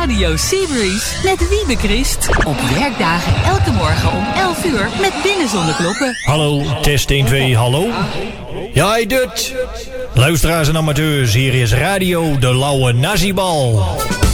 Radio Seabreeze met Wiebe Christ. Op werkdagen elke morgen om 11 uur met Binnen Zonder Kloppen. Hallo, test 1, 2, hallo. Ja, hij doet. Luisteraars en amateurs, hier is Radio de Lauwe Nazibal.